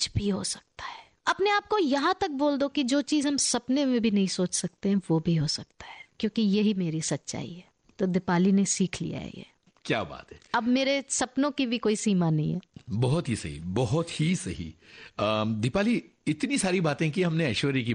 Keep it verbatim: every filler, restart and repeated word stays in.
कुछ भी हो सकता है। अपने आप को यहां तक बोल दो कि जो चीज हम सपने में भी नहीं सोच सकते हैं वो भी हो सकता है, क्योंकि यही मेरी सच्चाई है। तो दीपाली ने सीख लिया है ये। क्या बात है। अब मेरे सपनों की भी कोई सीमा नहीं है। बहुत ही सही, बहुत ही सही। अम, दीपाली, इतनी सारी बातें की हमने ऐश्वर्य की